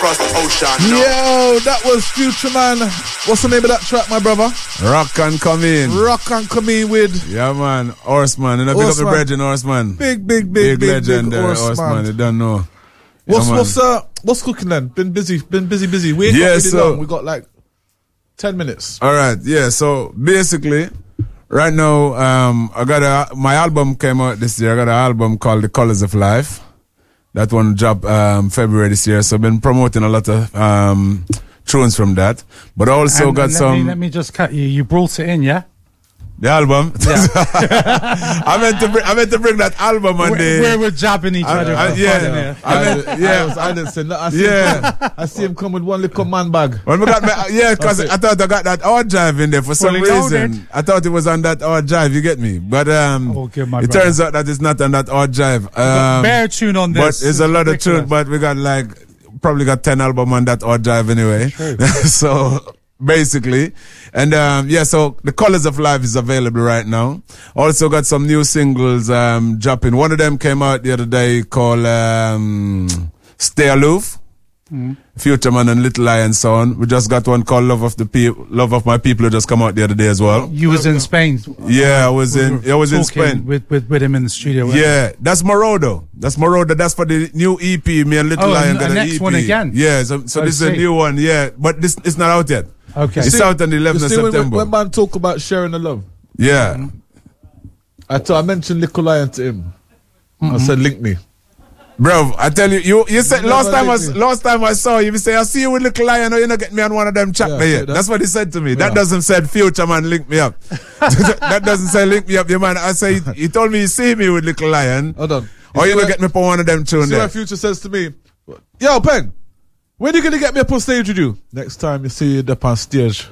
across the ocean. Yo, that was Future Man. What's the name of that track, my brother? Rock and Come In. Rock and Come In with... Yeah, man. Horseman. And I pick up the brethren, Horseman. Big legend there, Horseman. You don't know. What's cooking then? Been busy. We ain't got really long. We got like 10 minutes. All right, yeah. So basically, right now, I got my album came out this year. I got an album called The Colors of Life. That one dropped February this year. So I've been promoting a lot of tunes from that. But I also got some. Let me just cut you. You brought it in, yeah? The album. Yeah. I meant to bring that album on the. Where we're jabbing each other. I didn't say that. I see him come with one little man bag. When we got because I thought I got that hard drive in there for some reason. I thought it was on that hard drive. You get me? But it turns out that it's not on that hard drive. Bare tune on this. But it's a lot of tune. But we got probably got 10 album on that hard drive anyway. So. Basically, and so The Colors of Life is available right now. Also got some new singles dropping. One of them came out the other day called Stay Aloof. Future Man and Little Lion Sound. We just got one called Love of My People who just come out the other day as well. You was in Spain. Yeah, I was in Spain with him in the studio. Yeah, that's Morodo. That's for the new EP. Me and Little Lion got an EP. Next one again. Yeah, so this is a new one. Yeah, but this it's not out yet. Okay. It's out on the 11th of September. When man talk about sharing the love. Yeah. I mentioned Little Lion to him. I said, link me. Bro, I tell you said last time I saw you say, I see you with Little Lion or you not get me on one of them chat yet. That's what he said to me. That doesn't say Future Man link me up. That doesn't say link me up, your man. I say he told me you see me with Little Lion. Hold on. Or you not get me for one of them tunes there. See what Future says to me, yo, Pen, when you gonna get me up on stage with you? Next time you see you up on stage.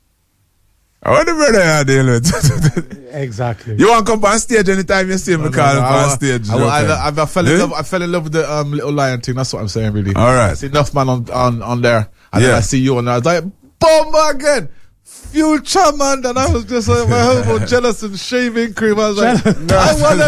I wonder where they are dealing with. Exactly. You want to come on stage anytime you see me call on stage? I fell in love with the Little Lion thing. That's what I'm saying, really. All right. I see enough man on there, and then I see you, and I was like, boom again. Future Man, and I was just like, my husband jealous and shaving cream. I was like, I want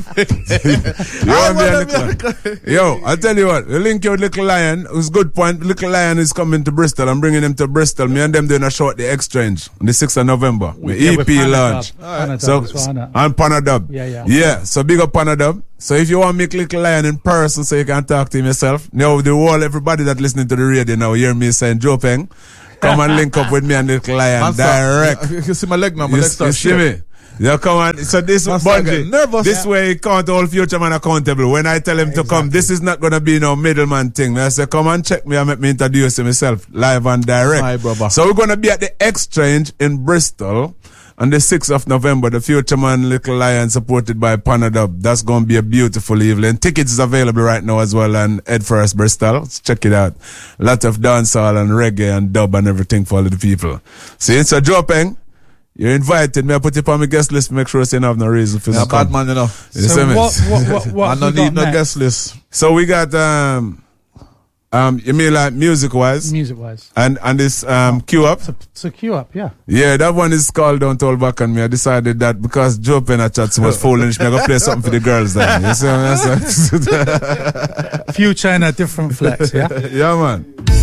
to be up. Yo, I'll tell you what, the link you with Little Lion was good point. Little Lion is coming to Bristol. I'm bringing him to Bristol. Me and them doing a show at the Exchange on the 6th of November. The EP launch. On Panadub. Yeah, so big up Panadub. So if you want to meet Little Lion in person so you can talk to him yourself, now the whole everybody that listening to the radio now hear me saying, Joe Peng, come and link up with me and Little Lion direct. You can see my leg now. My leg starts see me? Yeah, come on. So this Bungie, this way he can't hold Future Man accountable. When I tell him to come, this is not going to be no middleman thing. I say, come and check me and make me introduce myself live and direct. Hi, brother. So we're going to be at the Exchange in Bristol on the 6th of November. The Future Man, Little Lion, supported by Panadub. That's going to be a beautiful evening. Tickets is available right now as well on Ed First Bristol. Let's check it out. A lot of dancehall and reggae and dub and everything for all of the people. See, it's a Joe Peng. You're invited. Me I put you on my guest list. Make sure you have no reason for this. Bad man, you know. So what I don't need no guest list. So we got you mean like music wise? Music wise. And this Queue Up. So Queue Up, yeah. Yeah, that one is called Don't Hold Back on Me. I decided that because Joe Penna Chats was foolish, me I go play something for the girls then. You see what I'm saying? Future in a different flex, yeah? Yeah, man.